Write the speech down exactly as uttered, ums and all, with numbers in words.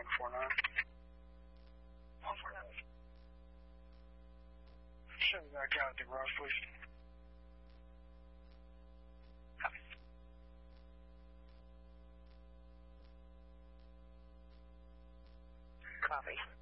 four nine. one four nine. Send me back out at the garage, please. Copy. Copy.